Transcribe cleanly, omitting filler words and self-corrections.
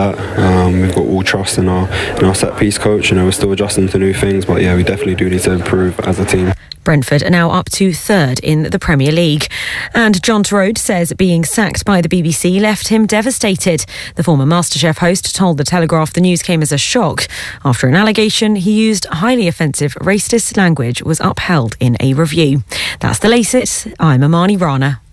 that. We've got all trust in our set-piece coach. We're still adjusting to new things, but yeah, we definitely do need to improve as a team. Brentford are now up to third in the Premier League. And John Torode says being sacked by the BBC left him devastated. The former MasterChef host told The Telegraph the news came as a shock after an allegation he used highly offensive racist language was upheld in a review. That's the latest. I'm Amani Rana.